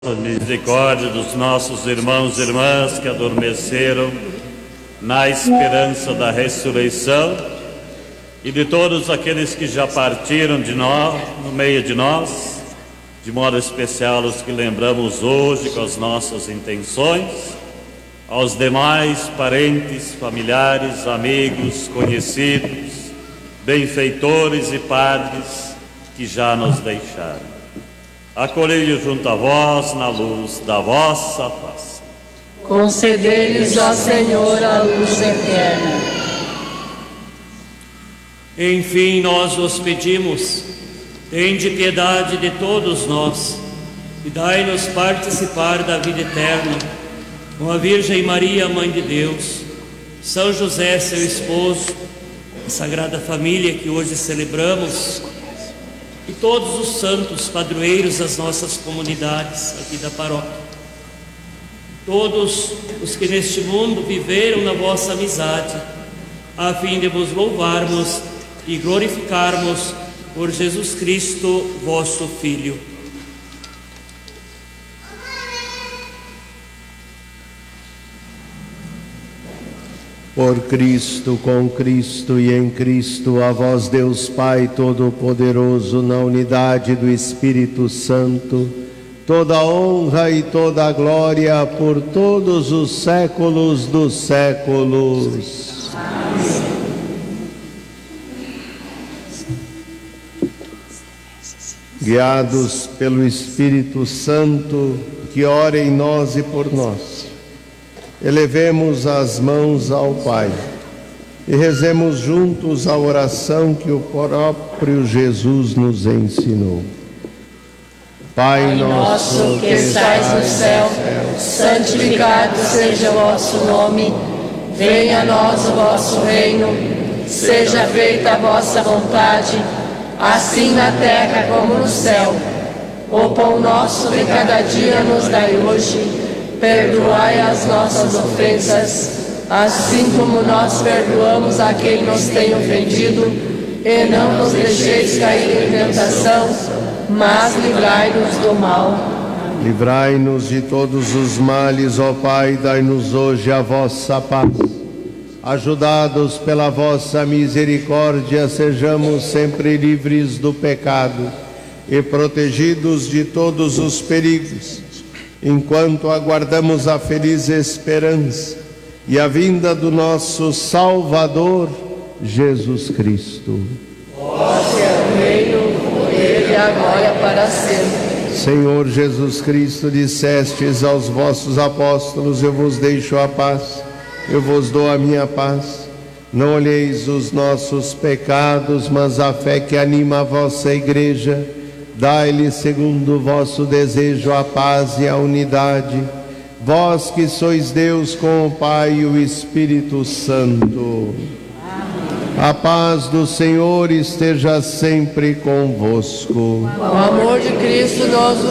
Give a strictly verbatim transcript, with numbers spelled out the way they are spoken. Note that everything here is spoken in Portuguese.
Misericórdia dos nossos irmãos e irmãs que adormeceram na esperança da ressurreição e de todos aqueles que já partiram de nós, no meio de nós, de modo especial os que lembramos hoje com as nossas intenções, aos demais parentes, familiares, amigos, conhecidos, benfeitores e padres que já nos deixaram. Acolhei-os junto a vós na luz da vossa face. Concedei-lhes, ó Senhor, a luz eterna. Enfim, nós vos pedimos, tende piedade de todos nós e dai-nos participar da vida eterna com a Virgem Maria, Mãe de Deus, São José, seu esposo, a Sagrada Família que hoje celebramos, e todos os santos padroeiros das nossas comunidades aqui da paróquia, todos os que neste mundo viveram na vossa amizade, a fim de vos louvarmos e glorificarmos por Jesus Cristo, vosso Filho. Por Cristo, com Cristo e em Cristo, a vós Deus Pai Todo-Poderoso, na unidade do Espírito Santo, toda a honra e toda a glória por todos os séculos dos séculos. Amém. Guiados pelo Espírito Santo, que ora em nós e por nós, elevemos as mãos ao Pai e rezemos juntos a oração que o próprio Jesus nos ensinou. Pai nosso que estais no céu, santificado seja o vosso nome, venha a nós o vosso reino, seja feita a vossa vontade, assim na terra como no céu. O pão nosso de cada dia nos dai hoje, perdoai as nossas ofensas, assim como nós perdoamos a quem nos tem ofendido, e não nos deixeis cair em tentação, mas livrai-nos do mal. Livrai-nos de todos os males, ó Pai, dai-nos hoje a vossa paz. Ajudados pela vossa misericórdia, sejamos sempre livres do pecado e protegidos de todos os perigos, enquanto aguardamos a feliz esperança e a vinda do nosso Salvador, Jesus Cristo. Vosso é o reino, o poder e a glória para sempre. Senhor Jesus Cristo, dissestes aos vossos apóstolos: eu vos deixo a paz, eu vos dou a minha paz. Não olheis os nossos pecados, mas a fé que anima a vossa igreja. Dai-lhe, segundo o vosso desejo, a paz e a unidade, vós que sois Deus com o Pai e o Espírito Santo. Amém. A paz do Senhor esteja sempre convosco. O amor de Cristo nos